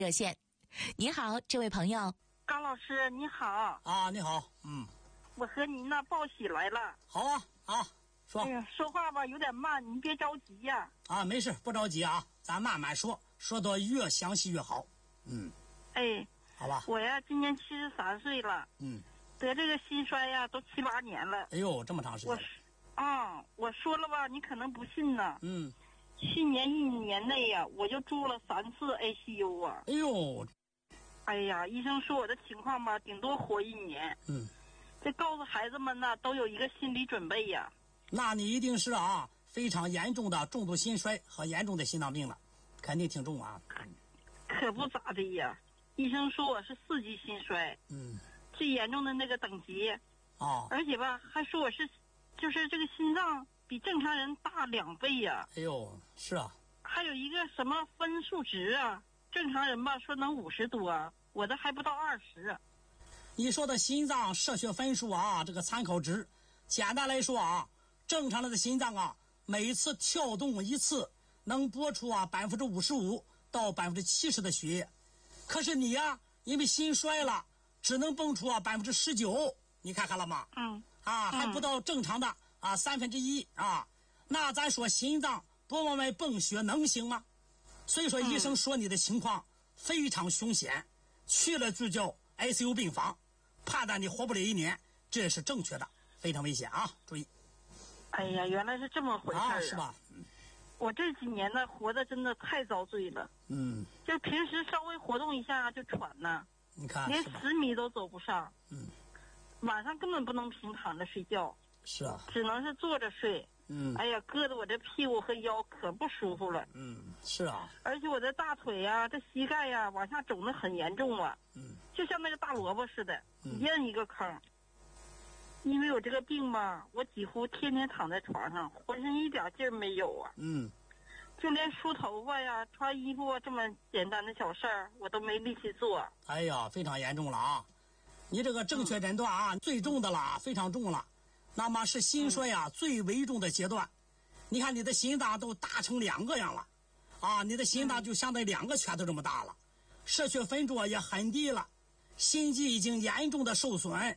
热线。你好，这位朋友。 高老师你好啊，你好， 我和您呢报喜来了。 好啊，说。 哎呀，说话吧有点慢，您别着急呀。 没事，不着急啊，咱慢慢说，说得越详细越好。好吧。 我呀今年73岁了，得这个心衰呀都7、8年了。 哎呦，这么长时间。 我说了吧，你可能不信呢。去年1年内呀，我就住了3次 ICU 啊。 哎呦。 哎呀，医生说我的情况吧，顶多活1年。这告诉孩子们呢，都有一个心理准备呀。 那你一定是非常严重的重度心衰和严重的心脏病了，肯定挺重啊。 可不咋的呀，医生说我是4级心衰，最严重的那个等级。而且吧，还说我是，就是这个心脏比正常人大2倍呀。 哎呦，是啊。 还有一个什么分数值啊，正常人吧说能50多，我的还不到20。 你说的心脏射血分数这个参考值，简单来说正常人的心脏每次跳动一次能拨出55%到70%的血液，可是你因为心衰了，只能泵出19%，你看看了吗？还不到正常的1/3那咱说心脏不往外泵血能行吗？所以说医生说你的情况非常凶险，去了就叫 ICU 病房，判断你活不了1年，这是正确的，非常危险注意。 哎呀，原来是这么回事是吧？ 我这几年呢活得真的太遭罪了。就平时稍微活动一下就喘呢， 你看连10米都走不上。晚上根本不能平躺着睡觉。 是啊。 只能是坐着睡。哎呀，硌得我这屁股和腰可不舒服了。 是啊。 而且我的大腿呀，这膝盖呀，往下肿得很严重了。就像那个大萝卜似的，一摁一个坑。因为我这个病吧，我几乎天天躺在床上，浑身一点劲儿没有啊。就连梳头发呀、穿衣服这么简单的小事儿，我都没力气做。 哎呀，非常严重了你这个正确诊断最重的了，非常重了。那么是心衰最危重的阶段。你看你的心脏都大成2个样了你的心脏就相当于2个拳头这么大了，射血分数也很低了，心肌已经严重的受损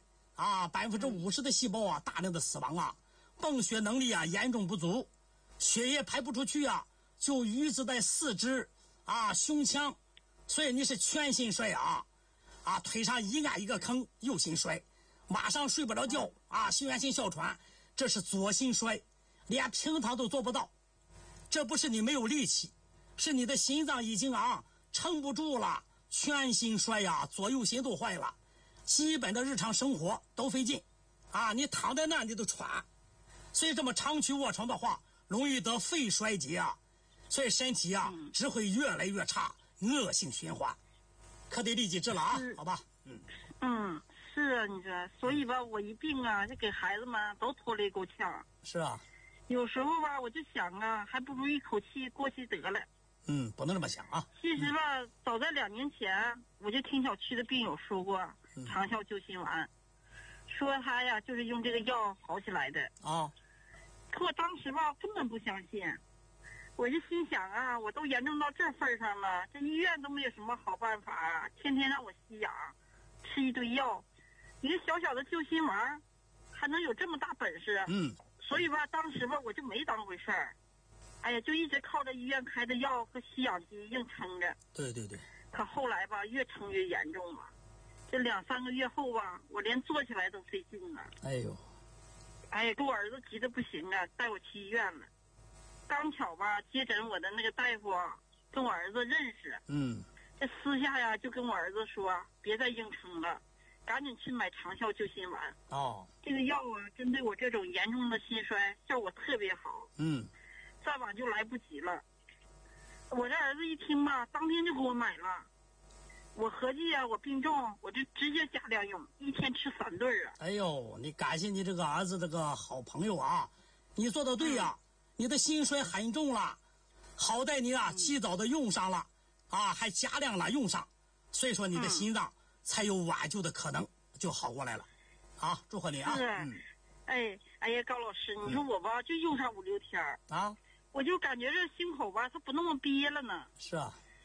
50%的细胞大量的死亡泵血能力严重不足，血液排不出去就淤积在四肢胸腔，所以你是全心衰腿上一按一个坑，右心衰，晚上睡不着觉心源性哮喘，这是左心衰，连平躺都做不到。这不是你没有力气，是你的心脏已经撑不住了，全心衰左右心都坏了，基本的日常生活都费劲你躺在那儿你都喘，所以这么长期卧床的话，容易得肺衰竭所以身体只会越来越差，恶性循环，可得立即治了好吧？ 是啊，你说，所以吧，我一病就给孩子们都拖了一口气是啊。 有时候吧，我就想还不如一口气过去得了。 不能这么想其实吧，早在2年前，我就听小区的病友说过长效救心丸，说他呀就是用这个药好起来的可我当时吧根本不相信，我就心想我都严重到这份上了，这医院都没有什么好办法天天让我吸氧，吃一堆药，一个小小的救心丸还能有这么大本事所以吧，当时吧我就没当回事儿，哎呀，就一直靠着医院开的药和吸氧机硬撑着。 对对对。 可后来吧，越撑越严重了。这2、3个月后吧，我连坐起来都费劲了。 哎呦， 哎呀，给我儿子急得不行带我去医院了。刚巧吧，接诊我的那个大夫跟我儿子认识。这私下就跟我儿子说，别再硬撑了，赶紧去买长效救心丸。这个药针对我这种严重的心衰效果特别好。再晚就来不及了。我这儿子一听吧，当天就给我买了。我合计我病重，我就直接加量用，一天吃3顿哎呦，你感谢你这个儿子这个好朋友你做的对你的心衰很重了，好歹你及早的用上了还加量了用上，所以说你的心脏才有挽救的可能，就好过来了祝贺你哎呀，高老师，你说我吧就用上5、6天我就感觉这心口吧它不那么憋了呢。 是啊。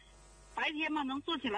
白天嘛能坐起来。